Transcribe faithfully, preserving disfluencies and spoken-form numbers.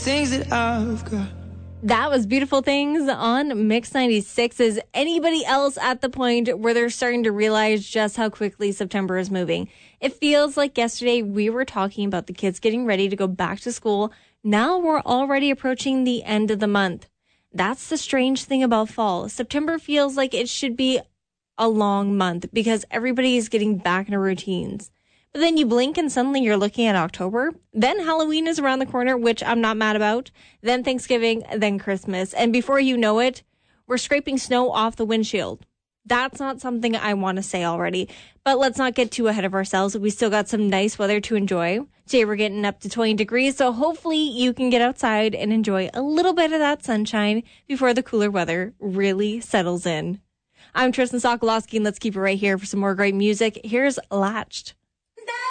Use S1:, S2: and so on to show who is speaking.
S1: Things that I've got.
S2: That was Beautiful Things on Mix ninety-six. Is anybody else at the point where they're starting to realize just how quickly September is moving? It feels like yesterday we were talking about the kids getting ready to go back to school. Now we're already approaching the end of the month. That's the strange thing about fall. September feels like it should be a long month because everybody is getting back into routines. But then you blink and suddenly you're looking at October. Then Halloween is around the corner, which I'm not mad about. Then Thanksgiving, then Christmas. And before you know it, we're scraping snow off the windshield. That's not something I want to say already. But let's not get too ahead of ourselves. We still got some nice weather to enjoy. Today we're getting up to twenty degrees, so hopefully you can get outside and enjoy a little bit of that sunshine before the cooler weather really settles in. I'm Tristan Sokolowski, and let's keep it right here for some more great music. Here's Latched.